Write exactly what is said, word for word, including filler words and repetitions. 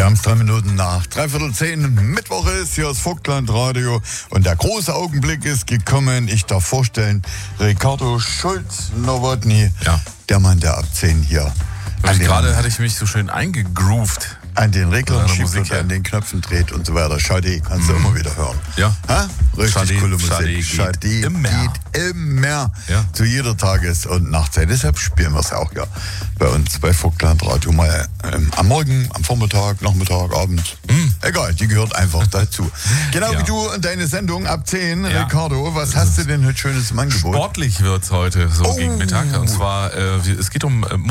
Wir haben es drei Minuten nach dreiviertel zehn. Mittwoch ist hier das Vogtland Radio und der große Augenblick ist gekommen. Ich darf vorstellen, Ricardo Schulz-Nowotny, ja. der Mann, der ab zehn hier an den, gerade hatte ich mich so schön eingegroovt. An den Reglern schiebt und an den Knöpfen dreht und so weiter. Schade, kannst du mm. immer wieder hören. Ja. Ha? Richtig Schade, coole Musik. Schade geht, Schade geht immer. Geht immer ja. zu jeder Tages- und Nachtzeit. Deshalb spielen wir es auch ja bei uns bei Vogtland Radio mal ähm, am Morgen, am Vormittag, Nachmittag, Abend. Mm. Egal, die gehört einfach dazu. Genau ja. wie du und deine Sendung ab zehn, ja. Ricardo. Was hast du denn heute Schönes im Angebot? Sportlich wird es heute so oh. gegen Mittag. Und zwar, äh, es geht um äh,